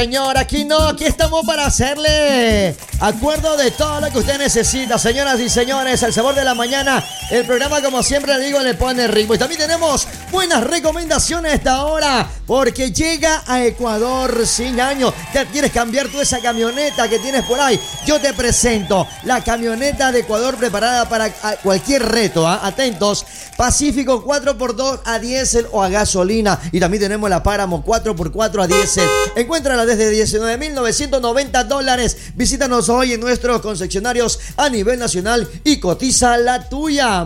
Señor, aquí no, aquí estamos para hacerle acuerdo de todo lo que usted necesita, señoras y señores. El sabor de la mañana, el programa, como siempre le digo, le pone ritmo. Y también tenemos buenas recomendaciones a esta hora, porque llega a Ecuador sin años. ¿Te quieres cambiar tú esa camioneta que tienes por ahí? Yo te presento la camioneta de Ecuador preparada para cualquier reto. Atentos, Pacífico 4x2 a diésel o a gasolina. Y también tenemos la Páramo 4x4 a diésel. Encuéntrala desde $19,990. Visítanos hoy en nuestros concesionarios a nivel nacional y cotiza la tuya.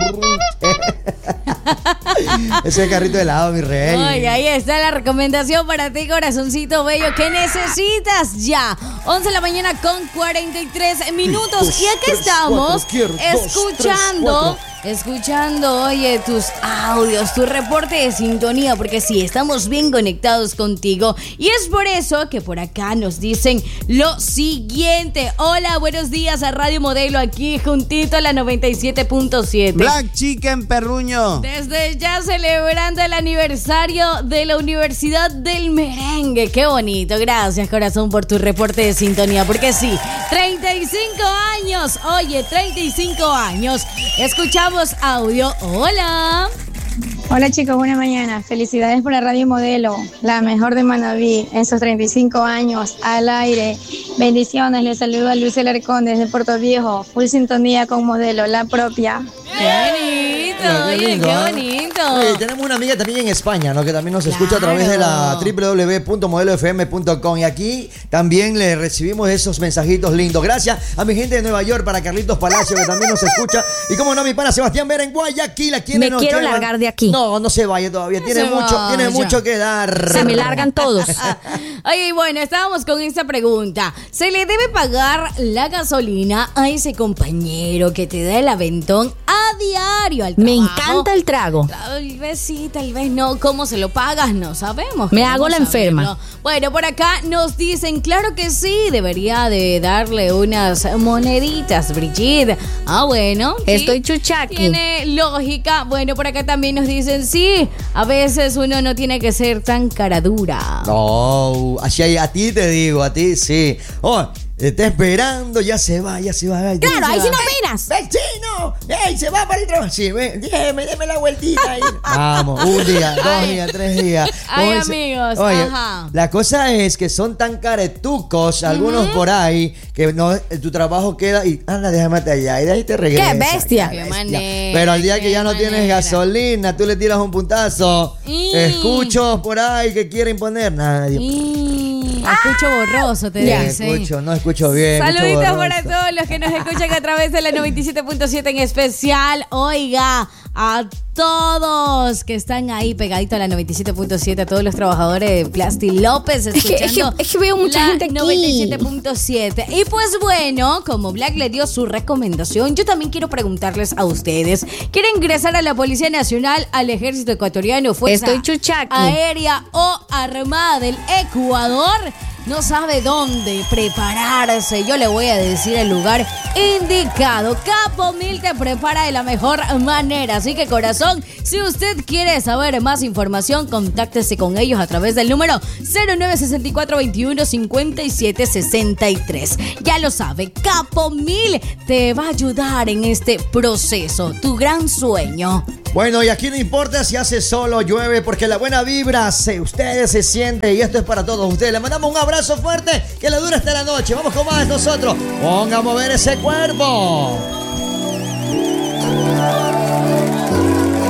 Ese es carrito de helado, mi rey. Oye, ahí está la recomendación para ti, corazoncito bello, que necesitas ya. 11 de la mañana con 43 minutos. Y aquí estamos escuchando, oye, tus audios, tu reporte de sintonía, porque sí, estamos bien conectados contigo. Y es por eso que por acá nos dicen lo siguiente. Hola, buenos días a Radio Modelo, aquí juntito a la 97.7. Black Chicken Perruño. Desde ya celebrando el aniversario de la Universidad del Merengue. Qué bonito, gracias corazón por tu reporte de sintonía, porque sí, 35 años, oye, 35 años. Escuchamos audio. Hola. Hola chicos, buena mañana. Felicidades por la Radio Modelo, la mejor de Manaví, en sus 35 años, al aire. Bendiciones, les saludo a Luis Alarcón desde Puerto Viejo. Full sintonía con Modelo, la propia. ¡Qué bonito! Oye, qué bonito. Oye, tenemos una amiga también en España, ¿no? Que también nos escucha a través de la www.modelofm.com. Y aquí también le recibimos esos mensajitos lindos. Gracias a mi gente de Nueva York, para Carlitos Palacio, que también nos escucha. Y como no, mi pana Sebastián Vera en Guayaquil. Me quiero largar de aquí. No se vaya todavía. Tiene mucho que dar. Se me largan todos. Oye, bueno, estábamos con esta pregunta. ¿Se le debe pagar la gasolina a ese compañero que te da el aventón a diario al trabajo? Me encanta el trago. Tal vez sí, tal vez no. ¿Cómo se lo pagas? No sabemos. Me hago la enferma. Bueno, por acá nos dicen, claro que sí, debería de darle unas moneditas, Brigitte. Ah, bueno. Sí, estoy chuchaqui. Tiene lógica. Bueno, por acá también nos dicen, sí, a veces uno no tiene que ser tan cara dura. No, así a ti te digo, a ti sí. Oh, está esperando, ya se va. Claro, ahí sí no opinas. ¡Vecino! ¡Ey, se va para el trabajo! Sí, déme la vueltita ahí. Vamos, un día, 2 días, 3 días. Ay, amigos, oye, ajá. La cosa es que son tan caretucos, algunos por ahí, que no, tu trabajo queda y anda, déjame allá, y de ahí te regresas. ¡Qué bestia! Qué manera, pero al día que ya no tienes gasolina, tú le tiras un puntazo. Escucho por ahí que quieren poner nadie. Escucho borroso, te dicen. No escucho bien. Saluditos para todos los que nos escuchan a través de la 97.7 en especial. Oiga, a todos que están ahí pegaditos a la 97.7, a todos los trabajadores de Plasti López escuchando es que veo mucha gente aquí. 97.7. Y pues bueno, como Black le dio su recomendación, yo también quiero preguntarles a ustedes, ¿quieren ingresar a la Policía Nacional, al Ejército Ecuatoriano, Fuerza Aérea o Armada del Ecuador? No sabe dónde prepararse. Yo le voy a decir el lugar indicado. Capo Mil te prepara de la mejor manera. Así que corazón, si usted quiere saber más información, contáctese con ellos a través del número 0964-21-5763. Ya lo sabe, Capo Mil te va a ayudar en este proceso. Tu gran sueño. Bueno, y aquí no importa si hace sol o llueve, porque la buena vibra ustedes se siente, y esto es para todos ustedes. Les mandamos un abrazo fuerte que le dura hasta la noche. Vamos con más nosotros. Ponga a mover ese cuerpo.